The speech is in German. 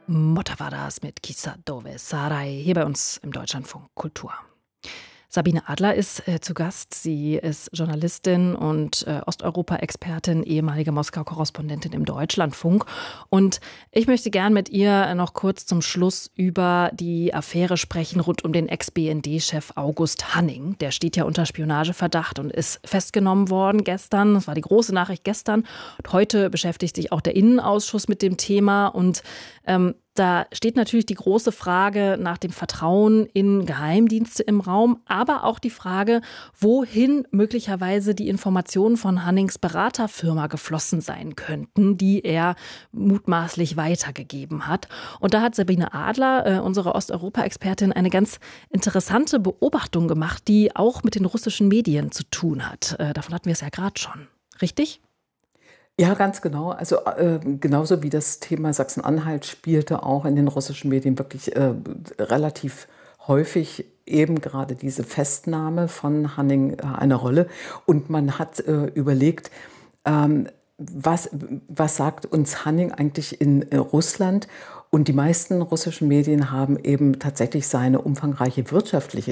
Motta war das mit Kissa Dove Sarai hier bei uns im Deutschlandfunk Kultur. Sabine Adler ist zu Gast. Sie ist Journalistin und Osteuropa-Expertin, ehemalige Moskau-Korrespondentin im Deutschlandfunk. Und ich möchte gern mit ihr noch kurz zum Schluss über die Affäre sprechen rund um den Ex-BND-Chef August Hanning. Der steht ja unter Spionageverdacht und ist festgenommen worden gestern. Das war die große Nachricht gestern. Und heute beschäftigt sich auch der Innenausschuss mit dem Thema. Und da steht natürlich die große Frage nach dem Vertrauen in Geheimdienste im Raum, aber auch die Frage, wohin möglicherweise die Informationen von Hannings Beraterfirma geflossen sein könnten, die er mutmaßlich weitergegeben hat. Und da hat Sabine Adler, unsere Osteuropa-Expertin, eine ganz interessante Beobachtung gemacht, die auch mit den russischen Medien zu tun hat. Davon hatten wir es ja gerade schon. Richtig? Ja, ganz genau. Also genauso wie das Thema Sachsen-Anhalt spielte auch in den russischen Medien wirklich relativ häufig eben gerade diese Festnahme von Hanning eine Rolle. Und man hat überlegt, was sagt uns Hanning eigentlich in Russland? Und die meisten russischen Medien haben eben tatsächlich seine umfangreiche wirtschaftliche